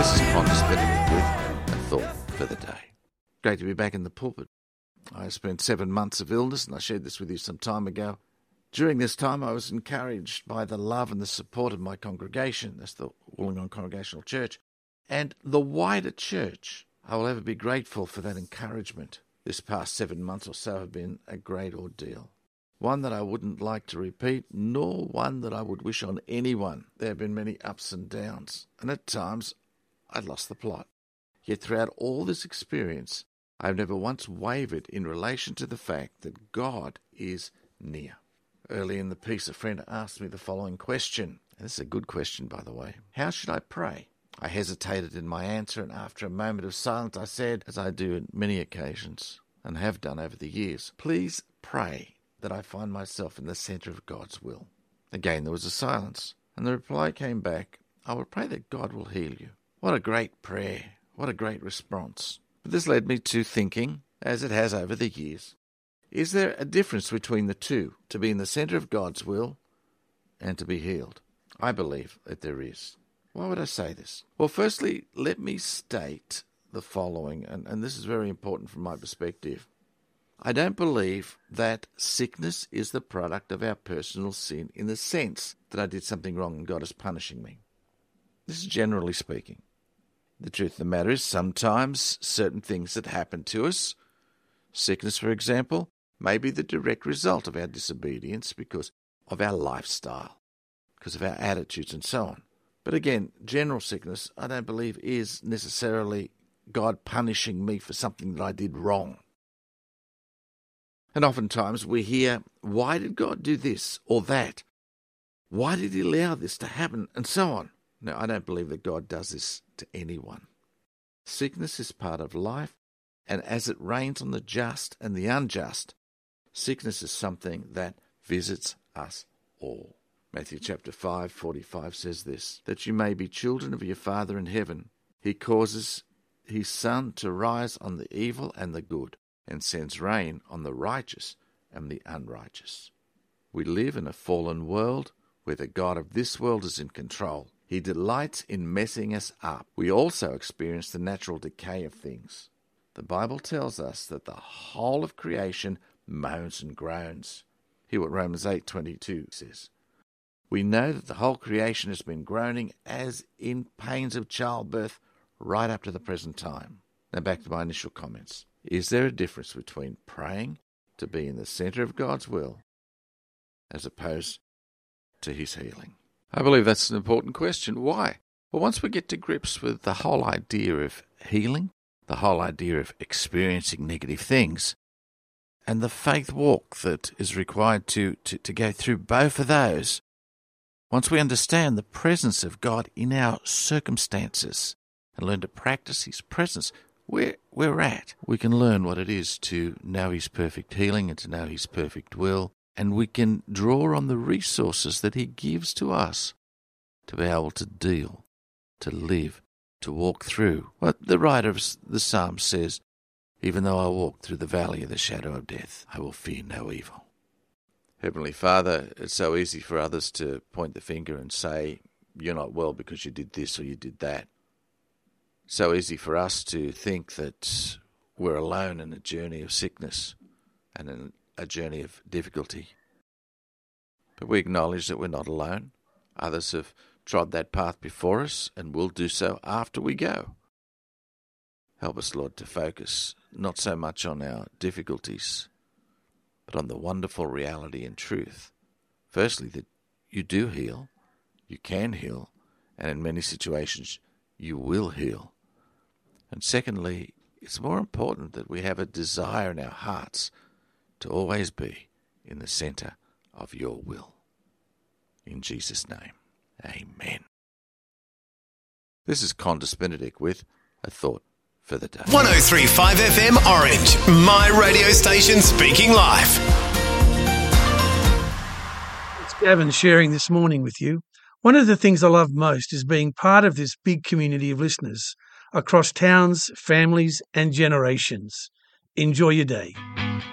This is Qantas Benedict with a thought for the day. Great to be back in the pulpit. I spent 7 months of illness, and I shared this with you some time ago. During this time, I was encouraged by the love and the support of my congregation. That's the Wollongong Congregational Church. And the wider church. I will ever be grateful for that encouragement. This past 7 months or so have been a great ordeal. One that I wouldn't like to repeat, nor one that I would wish on anyone. There have been many ups and downs, and at times I'd lost the plot. Yet throughout all this experience, I have never once wavered in relation to the fact that God is near. Early in the piece, a friend asked me the following question, and this is a good question, by the way. How should I pray? I hesitated in my answer, and after a moment of silence, I said, as I do on many occasions, and have done over the years, please pray that I find myself in the centre of God's will. Again, there was a silence, and the reply came back, I will pray that God will heal you. What a great prayer. What a great response. But this led me to thinking, as it has over the years, is there a difference between the two, to be in the centre of God's will and to be healed? I believe that there is. Why would I say this? Well, firstly, let me state the following, and this is very important from my perspective. I don't believe that sickness is the product of our personal sin in the sense that I did something wrong and God is punishing me. This is generally speaking. The truth of the matter is sometimes certain things that happen to us, sickness for example, may be the direct result of our disobedience because of our lifestyle, because of our attitudes and so on. But again, general sickness I don't believe is necessarily God punishing me for something that I did wrong. And oftentimes we hear, why did God do this or that? Why did he allow this to happen? And so on. No, I don't believe that God does this to anyone. Sickness is part of life, and as it rains on the just and the unjust, sickness is something that visits us all. Matthew chapter 5:45 says this, that you may be children of your Father in heaven. He causes his sun to rise on the evil and the good, and sends rain on the righteous and the unrighteous. We live in a fallen world where the God of this world is in control. He delights in messing us up. We also experience the natural decay of things. The Bible tells us that the whole of creation moans and groans. Hear what Romans 8:22 says. We know that the whole creation has been groaning as in pains of childbirth right up to the present time. Now back to my initial comments. Is there a difference between praying to be in the centre of God's will as opposed to his healing? I believe that's an important question. Why? Well, once we get to grips with the whole idea of healing, the whole idea of experiencing negative things, and the faith walk that is required to go through both of those, once we understand the presence of God in our circumstances and learn to practice his presence, where we're at, we can learn what it is to know his perfect healing and to know his perfect will, and we can draw on the resources that he gives to us to be able to deal, to live, to walk through. What the writer of the Psalm says, even though I walk through the valley of the shadow of death, I will fear no evil. Heavenly Father, it's so easy for others to point the finger and say, you're not well because you did this or you did that. So easy for us to think that we're alone in a journey of sickness and in a journey of difficulty. But we acknowledge that we're not alone. Others have trod that path before us and will do so after we go. Help us, Lord, to focus not so much on our difficulties, but on the wonderful reality and truth. Firstly, that you do heal, you can heal, and in many situations you will heal. And secondly, it's more important that we have a desire in our hearts to always be in the centre of your will. In Jesus' name, amen. This is Qantas Benedict with a thought for the day. 103.5 FM Orange, my radio station speaking live. It's Gavin sharing this morning with you. One of the things I love most is being part of this big community of listeners across towns, families and generations. Enjoy your day.